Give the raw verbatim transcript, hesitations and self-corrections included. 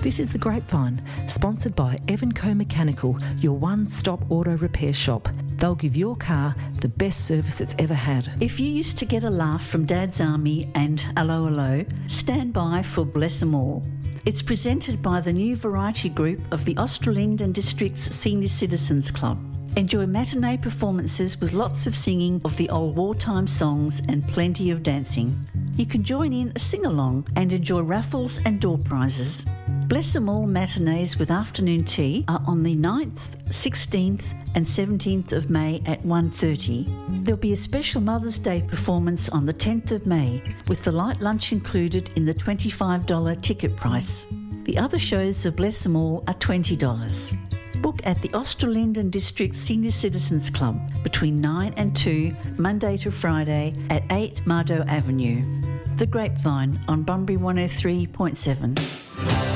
This is The Grapevine, sponsored by Evanco Mechanical, your one-stop auto repair shop. They'll give your car the best service it's ever had. If you used to get a laugh from Dad's Army and Allo Allo, stand by for Bless 'Em All. It's presented by the new variety group of the Australind District's Senior Citizens Club. Enjoy matinee performances with lots of singing of the old wartime songs and plenty of dancing. You can join in a sing-along and enjoy raffles and door prizes. Bless 'Em All matinees with afternoon tea are on the ninth, sixteenth and seventeenth of May at one thirty. There'll be a special Mother's Day performance on the tenth of May with the light lunch included in the twenty-five dollars ticket price. The other shows of Bless 'Em All are twenty dollars. Book at the Australind District Senior Citizens Club between nine and two, Monday to Friday at eight Mardo Avenue. The Grapevine on Bunbury one oh three point seven.